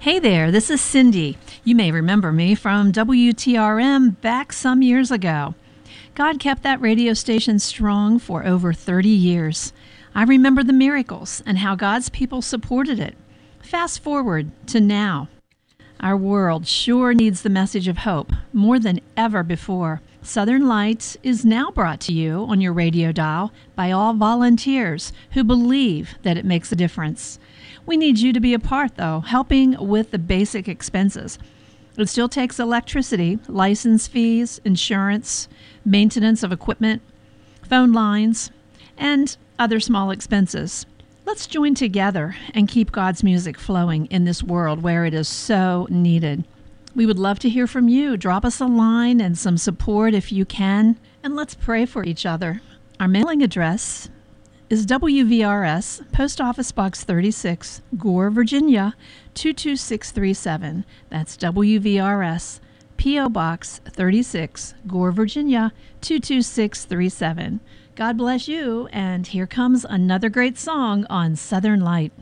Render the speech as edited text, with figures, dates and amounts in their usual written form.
Hey there, this is Cindy. You may remember me from WTRM back some years ago. God kept that radio station strong for over 30 years. I remember the miracles and how God's people supported it. Fast forward to now. Our world sure needs the message of hope more than ever before. Southern Lights is now brought to you on your radio dial by all volunteers who believe that it makes a difference. We need you to be a part, though, helping with the basic expenses. It still takes electricity, license fees, insurance, maintenance of equipment, phone lines, and other small expenses. Let's join together and keep God's music flowing in this world where it is so needed. We would love to hear from you. Drop us a line and some support if you can, and let's pray for each other. Our mailing address is WVRS, Post Office Box 36, Gore, Virginia, 22637. That's WVRS, P.O. Box 36, Gore, Virginia, 22637. God bless you, and here comes another great song on Southern Light.